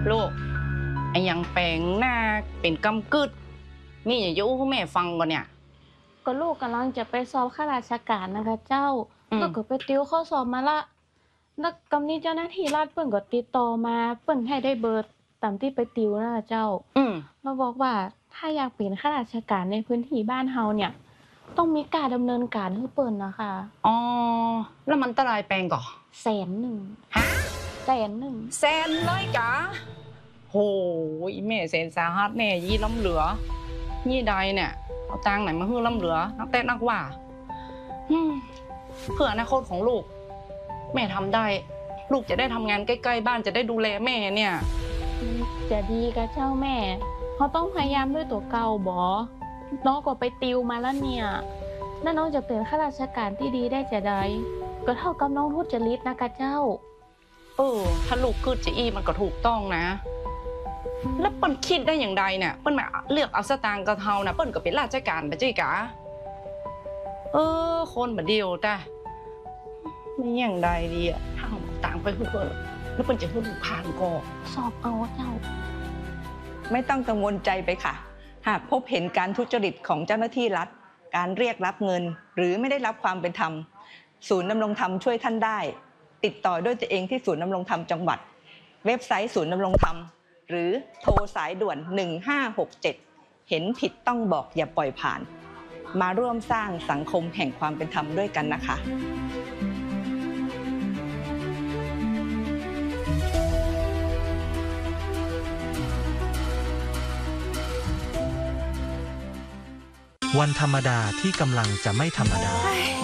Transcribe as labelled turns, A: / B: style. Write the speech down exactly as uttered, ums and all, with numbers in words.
A: ลูกไอ้ยังแปลงหน้าเป็นกำกึดนี่อย่ายุ่งแม่ฟังก่อนเนี่ย
B: ก็ลูกกำลังจะไปสอบข้าราชการนะคะเจ้าแล้วก็ไปติวข้อสอบมาละแล้วกำนี้เจ้าหน้าที่รัฐเปิ้นก็ติดต่อมาเปิ้นให้ได้เบอร์ตามที่ไปติวนะคะเจ้าเราบอกว่าถ้าอยากเป็นข้าราชการในพื้นที่บ้านเฮาเนี่ยต้องมีการดำเนินการให้เปิ้นนะคะ
A: อ๋อแล้วมันตรายแปลงก่อ
B: แสนหนึ่งฮะแสนหนึ่ง
A: แสนเลยกะโหยแม่แสนสาหัสแน่ยี่ล้ำเหลือยี่ใดเนี่ยเอาตังไหนมาฮื้อล้ำเหลือนักเต้นนักว่าเพื่ออนาคตของลูกแม่ทำได้ลูกจะได้ทำงานใกล้ๆบ้านจะได้ดูแลแม่เนี่ย
B: จะดีกับเจ้าแม่เขาต้องพยายามด้วยตัวเก่าบอน้องก็ไปติวมาแล้วเนี่ยน่าน้องจะเป็นข้าราชการที่ดีได้จะได้ก็เท่ากับน้องทุจริตนะคะเจ้า
A: เออถ้าลูกคืดจะอี้มันก็ถูกต้องนะแล้วเปิ้ลคิดได้อย่างไรเนี่ยเปิ้ลมาเลือกเอาสตางค์กระเทานะเปิ้ลก็เป็นราชการไปจี้กะเออคนแบบเดียวแต่ไม่อย่างใดดีอะถ้าเอาต่างไปเพื่อนแล้วเปิ้ลจะพูดผ่านก่อ
B: สอบเอาเจ้า
C: ไม่ต้องกังวลใจไปค่ะหากพบเห็นการทุจริตของเจ้าหน้าที่รัฐการเรียกรับเงินหรือไม่ได้รับความเป็นธรรมศูนย์ดำรงธรรมช่วยท่านได้ติดต่อด้วยตัวเองที่ศูนย์ดำรงธรรมจังหวัดเว็บไซต์ศูนย์ดำรงธรรมหรือโทรสายด่วนหนึ่งห้าหกเจ็ดเห็นผิดต้องบอกอย่าปล่อยผ่านมาร่วมสร้างสังคมแห่งความเป็นธรรมด้วยกันนะคะ
D: วันธรรมดาที่กำลังจะไม่ธรรมดา